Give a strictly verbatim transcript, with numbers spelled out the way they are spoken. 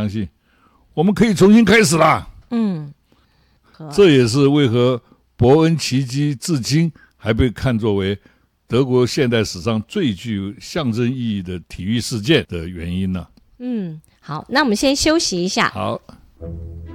相信我们可以重新开始啦。 嗯， 这也是为何伯恩奇迹至今还被看作为德国现代史上最具象征意义的体育事件的原因呢。 嗯，好，那我们先休息一下。 好。